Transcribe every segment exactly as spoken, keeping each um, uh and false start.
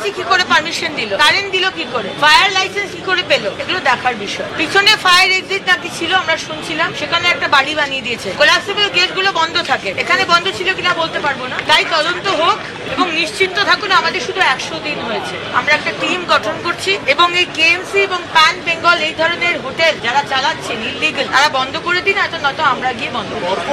Army কি করে permission দিল, কারেন্ট দিল কি করে, ফায়ার লাইসেন্স কি করে পেলো, এগুলো দেখার বিষয়। পিছনে ফায়ার এক্সিট নাকি ছিল আমরা শুনছিলাম, সেখানে একটা বাড়ি বানিয়ে দিয়েছে। কোলাপসিবল গেট গুলো বন্ধ থাকে, এখানে বন্ধ ছিল কিনা বলতে পারবো না। তাই তদন্ত হোক এবং নিশ্চিন্ত থাকুন, আমাদের শুধু একশো দিন হয়েছে। আমরা একটা টিম গঠন করছি এবং এই কেএমসি এবং প্যান বেঙ্গল এই ধরনের হোটেল যারা চালাচ্ছেন ইলিগাল, তারা বন্ধ করে দিন, এত নত আমরা গিয়ে বন্ধ করবো।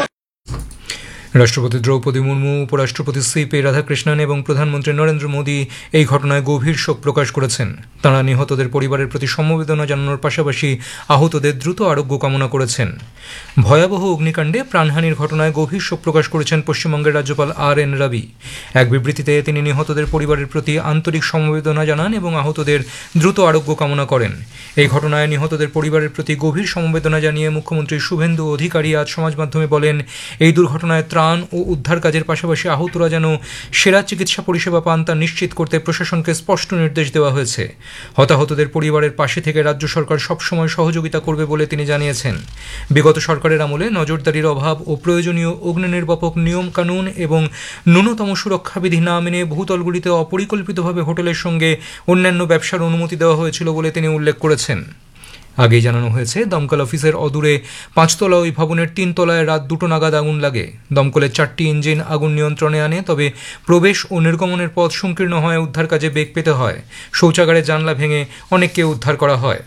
রাষ্ট্রপতি দ্রৌপদী মুর্মু, উপরাষ্ট্রপতি সিপি রাধাকৃষ্ণন এবং প্রধানমন্ত্রী নরেন্দ্র মোদী এই ঘটনায় গভীর শোক প্রকাশ করেছেন। তাঁরা নিহতদের পরিবারের প্রতি সমবেদনা জানানোর পাশাপাশি আহতদের দ্রুত আরোগ্য কামনা করেছেন। ভয়াবহ অগ্নিকাণ্ডে প্রাণহানির ঘটনায় গভীর শোক প্রকাশ করেছেন পশ্চিমবঙ্গের রাজ্যপাল আর এন রবি। এক বিবৃতিতে তিনি নিহতদের পরিবারের প্রতি আন্তরিক সমবেদনা জানান এবং আহতদের দ্রুত আরোগ্য কামনা করেন। এই ঘটনায় নিহতদের পরিবারের প্রতি গভীর সমবেদনা জানিয়ে মুখ্যমন্ত্রী শুভেন্দু অধিকারী আজ সমাজ মাধ্যমে বলেন, এই দুর্ঘটনায় ত্রাণ ও উদ্ধার কাজের পাশাপাশি আহতরা যেন সেরা চিকিৎসা পরিষেবা পান তা নিশ্চিত করতে প্রশাসনকে স্পষ্ট নির্দেশ দেওয়া হয়েছে। হতাহতদের পরিবারের পাশে থেকে রাজ্য সরকার সবসময় সহযোগিতা করবে বলে তিনি জানিয়েছেন। বিগত সরকারের আমলে নজরদারির অভাব ও প্রয়োজনীয় অগ্নি নির্বাপক নিয়ম কানুন এবং ন্যূনতম সুরক্ষাবিধি না মেনে বহুতলগুলিতে অপরিকল্পিতভাবে হোটেলের সঙ্গে অন্যান্য ব্যবসার অনুমতি দেওয়া হয়েছিল বলে তিনি উল্লেখ করেছেন। আগেই জানানো হয়েছে, দমকল অফিসের অদূরে পাঁচতলা ওই ভবনের তিন তলায় রাত দুটো নাগাদ আগুন লাগে। দমকলের চারটি ইঞ্জিন আগুন নিয়ন্ত্রণে আনে, তবে প্রবেশ ও নির্গমনের পথ সংকীর্ণ হয়ে উদ্ধার কাজে বেগ পেতে হয়। শৌচাগারের জানলা ভেঙে অনেককে উদ্ধার করা হয়।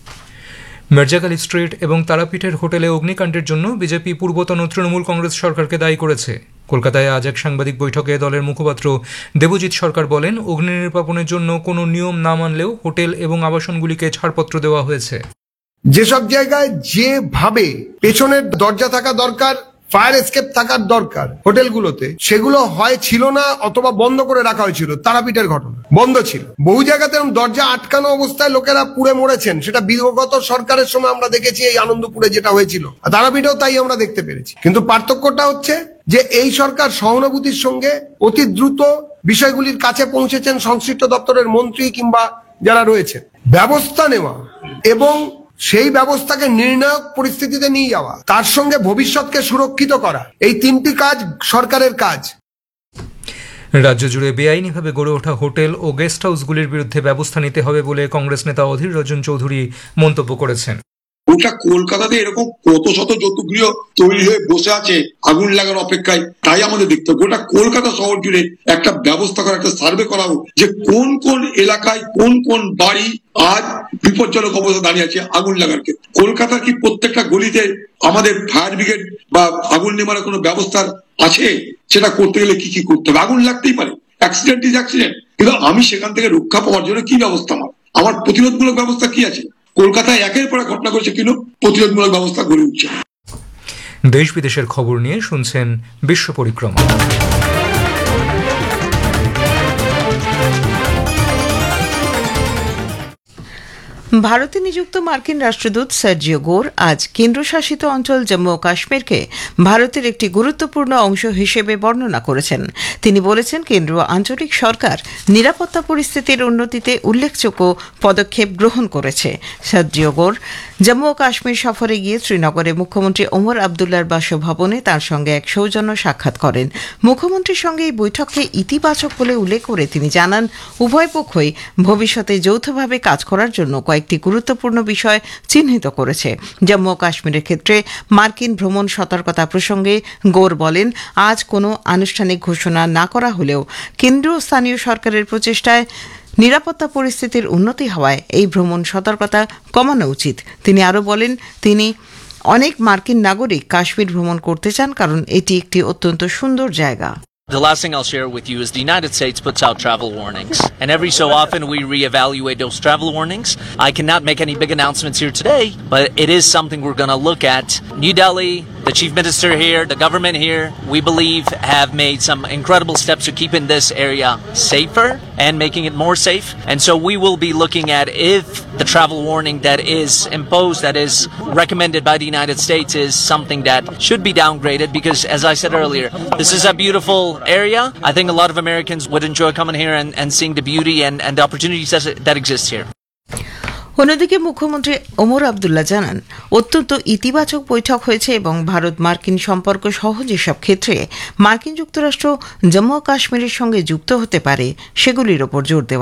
মির্জাখালী স্ট্রিট এবং তারাপীঠের হোটেলে অগ্নিকাণ্ডের জন্য বিজেপি পূর্বতন তৃণমূল কংগ্রেস সরকারকে দায়ী করেছে। কলকাতায় আজ এক সাংবাদিক বৈঠকে দলের মুখপাত্র দেবজিৎ সরকার বলেন, অগ্নি নির্বাপনের জন্য কোনো নিয়ম না মানলেও হোটেল এবং আবাসনগুলিকে ছাড়পত্র দেওয়া হয়েছে। যেসব জায়গায় যেভাবে পেছনের দরজা থাকা দরকার, ফায়ার এসকেপ থাকার দরকার হোটেলগুলোতে, সেগুলো হয় ছিল না অথবা বন্ধ করে রাখা হয়েছিল। তারাপীঠের ঘটনা বন্ধ ছিল, বহু জায়গাতে দরজা আটকানো অবস্থায় লোকেরা পুড়ে মরেছেন। সেটা বিগত সরকারের সময় আমরা দেখেছি, এই আনন্দপুরে যেটা হয়েছিল, তারাপীঠেও তাই আমরা দেখতে পেরেছি। কিন্তু পার্থক্যটা হচ্ছে যে এই সরকার সহানুভূতির সঙ্গে অতি দ্রুত বিষয়গুলির কাছে পৌঁছেছেন সংশ্লিষ্ট দপ্তরের মন্ত্রী কিংবা যারা রয়েছে। ব্যবস্থা নেওয়া এবং সেই ব্যবস্থাকে নির্ণায়ক পরিস্থিতিতে নিয়ে যাওয়া, তার সঙ্গে ভবিষ্যৎকে সুরক্ষিত করা, এই তিনটি কাজ সরকারের কাজ। রাজ্য জুড়ে বেআইনিভাবে গড়ে ওঠা হোটেল ও গেস্ট হাউসগুলির বিরুদ্ধে ব্যবস্থা নিতে হবে বলে কংগ্রেস নেতা অধীর রঞ্জন চৌধুরী মন্তব্য করেছেন। গোটা কলকাতাতে এরকম কত শত যৌতুগৃহ তৈরি হয়ে বসে আছে আগুন লাগার অপেক্ষায়। তাই আমাদের দেখতে হবে গোটা কলকাতা শহর জুড়ে একটা ব্যবস্থা করা, একটা সার্ভে করা হোক যে কোন কোন এলাকায় কোন কোন বাড়ি আজ বিপজ্জনক অবস্থা দাঁড়িয়ে আছে আগুন লাগার ক্ষেত্রে। কলকাতার কি প্রত্যেকটা গলিতে আমাদের ফায়ার ব্রিগেড বা আগুন নেভানোর কোনো ব্যবস্থা আছে? সেটা করতে গেলে কি কি করতে হবে? আগুন লাগতেই পারে, অ্যাক্সিডেন্ট ইজ অ্যাক্সিডেন্ট, কিন্তু আমি সেখান থেকে রক্ষা পাওয়ার জন্য কি ব্যবস্থা আমার আমার প্রতিরোধমূলক ব্যবস্থা কি আছে? কলকাতায় একের পর এক ঘটনা ঘটছে, কিন্তু প্রতিরোধমূলক ব্যবস্থা গড়ে উঠছে। দেশ বিদেশের খবর নিয়ে শুনছেন বিশ্ব পরিক্রমা। ভারতে নিযুক্ত মার্কিন রাষ্ট্রদূত সার্জিও গোর আজ কেন্দ্রশাসিত অঞ্চল জম্মু ও কাশ্মীরকে ভারতের একটি গুরুত্বপূর্ণ অংশ হিসেবে বর্ণনা করেছেন। তিনি বলেছেন, কেন্দ্রীয় আঞ্চলিক সরকার নিরাপত্তা পরিস্থিতির উন্নতিতে উল্লেখযোগ্য পদক্ষেপ গ্রহণ করেছে। সার্জিও গোর জম্মু ও কাশ্মীর সফরে গিয়ে শ্রীনগরে মুখ্যমন্ত্রী ওমর আবদুল্লার বাসভবনে তার সঙ্গে এক সৌজন্য সাক্ষাৎ করেন। মুখ্যমন্ত্রীর সঙ্গে এই বৈঠককে ইতিবাচক বলে উল্লেখ করে তিনি জানান, উভয় পক্ষই ভবিষ্যতে যৌথভাবে কাজ করার জন্য কয়েকটি গুরুত্বপূর্ণ বিষয় চিহ্নিত করেছে। জম্মু ও কাশ্মীরের ক্ষেত্রে মার্কিন ভ্রমণ সতর্কতা প্রসঙ্গে গোর বলেন, আজ কোনো আনুষ্ঠানিক ঘোষণা না করা হলেও কেন্দ্রীয় স্থানীয় সরকারের প্রচেষ্টায় নিরাপত্তা পরিস্থিতির উন্নতি হওয়ায় এই ভ্রমণ সতর্কতা কমানো উচিত। তিনি আরও বলেন, তিনি অনেক মার্কিন নাগরিক কাশ্মীর ভ্রমণ করতে চান কারণ এটি একটি অত্যন্ত সুন্দর জায়গা। The last thing I'll share with you is the United States puts out travel warnings, and every so often we reevaluate those travel warnings. I cannot make any big announcements here today, but it is something we're going to look at. New Delhi, the Chief Minister here, the government here, we believe have made some incredible steps to keeping this area safer and making it more safe. And so we will be looking at if the travel warning that is imposed, that is recommended by the United States, is something that should be downgraded, because as I said earlier, this is a beautiful area. I think a lot of Americans would enjoy coming here and, and seeing the beauty and, and the opportunities that, that exist here. অন্যদিকে মুখ্যমন্ত্রী ওমর আবদুল্লাহ জানান, অত্যন্ত ইতিবাচক বৈঠক হয়েছে এবং ভারত মার্কিন সম্পর্ক সহ যেসব ক্ষেত্রে মার্কিন যুক্তরাষ্ট্র জম্মু ও কাশ্মীরের সঙ্গে যুক্ত হতে পারে সেগুলির ওপর জোর দেওয়া